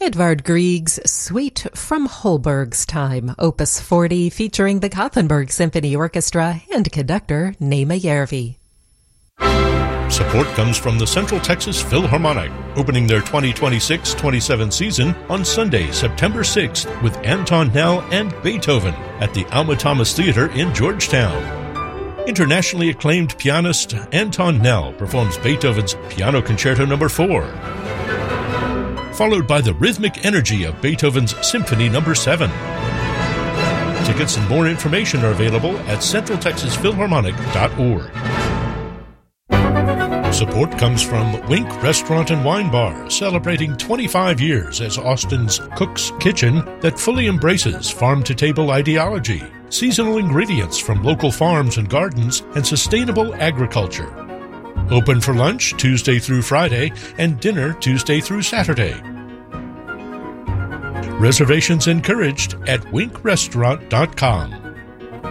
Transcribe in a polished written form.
Edvard Grieg's Suite from Holberg's Time, Opus 40, featuring the Gothenburg Symphony Orchestra and conductor Naima Järvi. Support comes from the Central Texas Philharmonic, opening their 2026-27 season on Sunday, September 6th with Anton Nell and Beethoven at the Alma Thomas Theater in Georgetown. Internationally acclaimed pianist Anton Nell performs Beethoven's Piano Concerto No. 4. Followed by the rhythmic energy of Beethoven's Symphony No. 7. Tickets and more information are available at centraltexasphilharmonic.org. Support comes from Wink Restaurant and Wine Bar, celebrating 25 years as Austin's Cook's Kitchen that fully embraces farm-to-table ideology, seasonal ingredients from local farms and gardens, and sustainable agriculture. Open for lunch Tuesday through Friday and dinner Tuesday through Saturday. Reservations encouraged at winkrestaurant.com.